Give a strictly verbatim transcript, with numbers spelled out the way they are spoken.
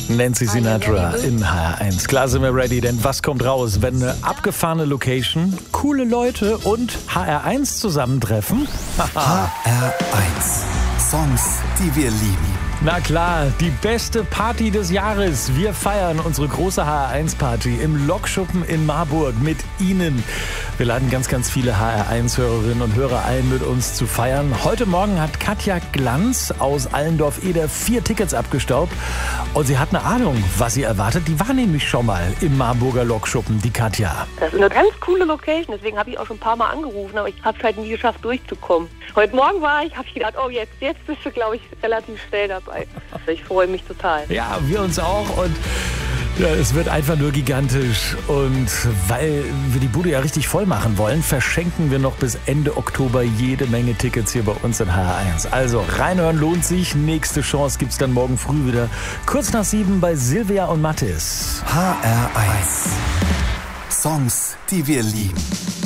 Nancy Sinatra in H R eins. Klar sind wir ready, denn was kommt raus, wenn eine abgefahrene Location, coole Leute und H R eins zusammentreffen? H R eins. Songs, die wir lieben. Na klar, die beste Party des Jahres. Wir feiern unsere große H R eins Party im Lokschuppen in Marburg mit Ihnen. Wir laden ganz, ganz viele H R eins Hörerinnen und Hörer ein, mit uns zu feiern. Heute Morgen hat Katja Glanz aus Allendorf-Eder vier Tickets abgestaubt. Und sie hat eine Ahnung, was sie erwartet. Die war nämlich schon mal im Marburger Lokschuppen, die Katja. Das ist eine ganz coole Location, deswegen habe ich auch schon ein paar Mal angerufen, aber ich habe es halt nie geschafft, durchzukommen. Heute Morgen war ich, habe ich gedacht, oh jetzt, jetzt bist du, glaube ich, relativ schnell dabei. Ich freue mich total. Ja, wir uns auch und ja, es wird einfach nur gigantisch. Und weil wir die Bude ja richtig voll machen wollen, verschenken wir noch bis Ende Oktober jede Menge Tickets hier bei uns in H R eins. Also reinhören lohnt sich. Nächste Chance gibt's dann morgen früh wieder. Kurz nach sieben bei Silvia und Mattis. H R eins. Songs, die wir lieben.